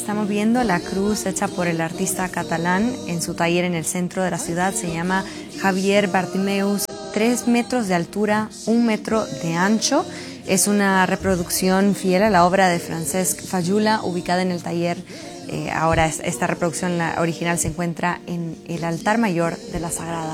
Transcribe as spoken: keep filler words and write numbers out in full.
estamos viendo la cruz hecha por el artista catalán en su taller en el centro de la ciudad. Se llama Javier Bartimeus, tres metros de altura, un metro de ancho. Es una reproducción fiel a la obra de Francesc Fayula, ubicada en el taller. Eh, ahora esta reproducción, la original, se encuentra en el altar mayor de la Sagrada